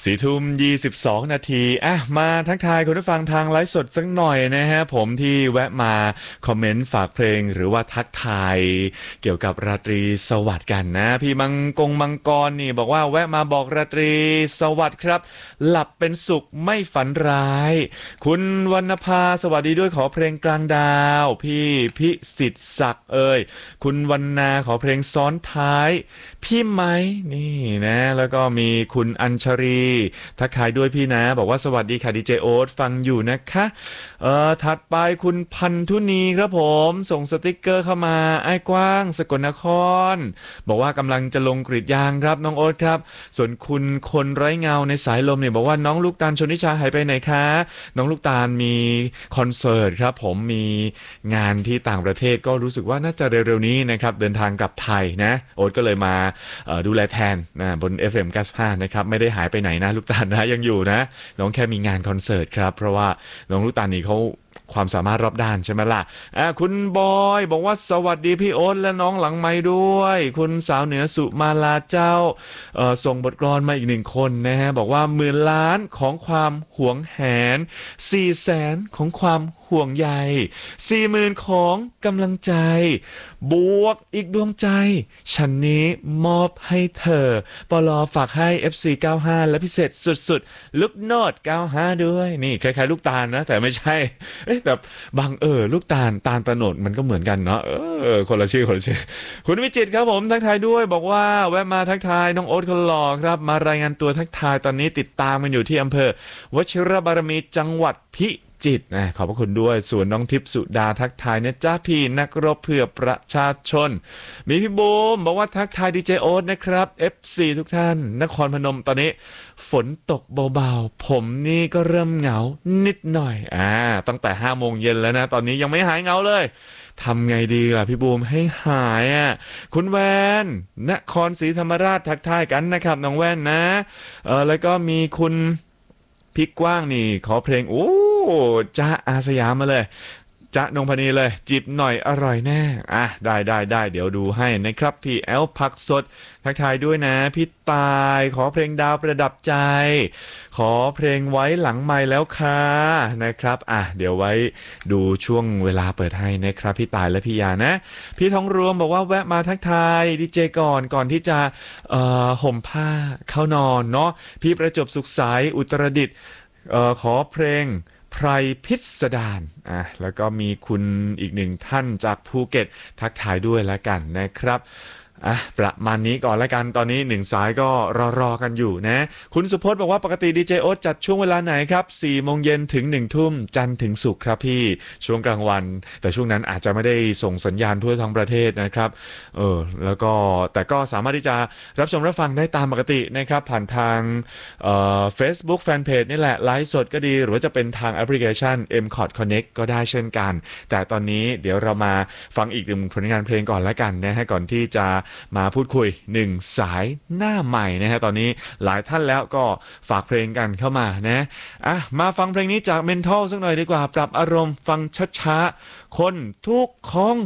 4 ทุ่ม 22 นาทีมาทักทายคุณผู้ฟังทางไลฟ์สดสักหน่อยนะฮะผมที่แวะมาคอมเมนต์ฝากเพลงหรือว่าทักทายเกี่ยวกับราตรีสวัสดิ์กันนะพี่มังกรนี่บอกว่าแวะมาบอกราตรีสวัสดิ์ครับหลับเป็นสุขไม่ฝันร้ายคุณวรรณภาสวัสดีด้วยขอเพลงกลางดาวพี่พิสิทธิ์ศักดิ์คุณวรรณาขอเพลงซ้อนท้ายพี่ไม้นี่นะแล้วก็มีคุณอัญชรีทักทายด้วยพี่นะบอกว่าสวัสดีค่ะดีเจโอ๊ตฟังอยู่นะคะถัดไปคุณพันธุนีครับผมส่งสติกเกอร์เข้ามาไอ้กว้างสกลนครบอกว่ากำลังจะลงกรีดยางครับน้องโอ๊ตครับส่วนคุณคนไร้เงาในสายลมเนี่ยบอกว่าน้องลูกตาลชนนิชาหายไปไหนคะน้องลูกตาลมีคอนเสิร์ตครับผมมีงานที่ต่างประเทศก็รู้สึกว่าน่าจะเร็วๆนี้นะครับเดินทางกลับไทยนะโอ๊ตก็เลยมาดูแลแทนนะบน FM 95นะครับไม่ได้หายไปไหนนะลูกตาลนะยังอยู่นะน้องแค่มีงานคอนเสิร์ตครับเพราะว่าน้องลูกตาลนี่เขาความสามารถรอบด้านใช่ไหมล่ะคุณบอยบอกว่าสวัสดีพี่โอ๊ตและน้องหลังไมค์ด้วยคุณสาวเหนือสุมาลาเจ้าส่งบทกลอนมาอีก1 คนนะฮะบอกว่า10,000,000ของความหวงแหน400,000ของความห่วงใย40,000ของกำลังใจบวกอีกดวงใจฉันนี้มอบให้เธอปลอฝากให้ FC 95และพิเศษสุดๆลูกโนด95ด้วยนี่คล้ายๆลูกตาลนะแต่ไม่ใช่แบบบางลูกตาลตะโนดมันก็เหมือนกันเนาะคนละชื่อคุณวิจิตรครับผมทักทายด้วยบอกว่าแวะมาทักทายน้องโอ๊ตคนหล่อครับมารายงานตัวทักทายตอนนี้ติดตามมันอยู่ที่อำเภอวชิรบารมีจังหวัดพิจิตรขอบพระคุณด้วยส่วนน้องทิพย์สุดาทักทายนะจ้าพี่นักรบเพื่อประชาชนมีพี่บูมบอกว่าทักทายดีเจโอ๊ตนะครับ FC ทุกท่านนครพนมตอนนี้ฝนตกเบาๆผมนี่ก็เริ่มเหงานิดหน่อยตั้งแต่5 โมงเย็นแล้วนะตอนนี้ยังไม่หายเหงาเลยทำไงดีล่ะพี่บูมให้หายคุณแวนนครศรีธรรมราชทักทายกันนะครับน้องแว่นนะแล้วก็มีคุณพิกกว้างนี่ขอเพลงจ๊ะอาสยามมาเลยจ๊ะนงพนีเลยจิบหน่อยอร่อยแน่ได้เดี๋ยวดูให้นะครับพี่แอลผักสดทักทายด้วยนะพี่ตายขอเพลงดาวประดับใจขอเพลงไว้หลังไมค์แล้วค่ะนะครับเดี๋ยวไว้ดูช่วงเวลาเปิดให้นะครับพี่ตายและพี่ยานะพี่ทองรวมบอกว่าแวะมาทักทายดีเจก่อนที่จะห่มผ้าเข้านอนเนาะพี่ประจบสุขสายอุตรดิตถ์ขอเพลงไพรพิสดารแล้วก็มีคุณอีก1 ท่านจากภูเก็ตทักทายด้วยแล้วกันนะครับประมาณนี้ก่อนแล้วกันตอนนี้1 สายก็รอกันอยู่นะคุณสุพจน์บอกว่าปกติดีเจโอ๊ตจัดช่วงเวลาไหนครับ4 โมงเย็นถึง1 ทุ่มจันทร์ถึงศุกร์ครับพี่ช่วงกลางวันแต่ช่วงนั้นอาจจะไม่ได้ส่งสัญญาณทั่วทั้งประเทศนะครับแล้วก็แต่ก็สามารถที่จะรับชมรับฟังได้ตามปกตินะครับผ่านทางFacebook Fanpage นี่แหละไลฟ์สดก็ดีหรือว่าจะเป็นทางแอปพลิเคชัน MCOT Connect ก็ได้เช่นกันแต่ตอนนี้เดี๋ยวเรามาฟังอีก1 ผลงานเพลงก่อนแล้วกันนะฮะก่อนที่จะมาพูดคุย1 สายหน้าใหม่นะฮะตอนนี้หลายท่านแล้วก็ฝากเพลงกันเข้ามานะมาฟังเพลงนี้จาก Mental สักหน่อยดีกว่าปรับอารมณ์ฟังช้าๆคนทุกของ